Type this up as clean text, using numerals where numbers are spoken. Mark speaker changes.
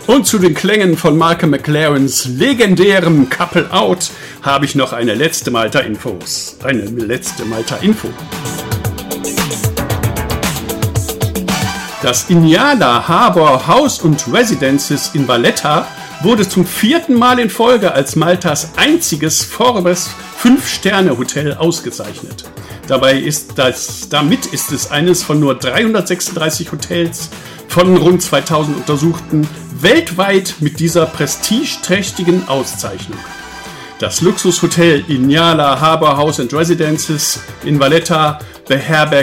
Speaker 1: Und zu den Klängen von Malcolm McLarens legendärem Couple Out habe ich noch eine letzte Malta-Info. Das Inyala Harbour House & Residences in Valletta wurde zum 4. Mal in Folge als Maltas einziges Forbes 5-Sterne-Hotel ausgezeichnet. Damit ist es eines von nur 336 Hotels von rund 2000 Untersuchten weltweit mit dieser prestigeträchtigen Auszeichnung. Das Luxushotel Inyala Harbour House & Residences in Valletta beherbergt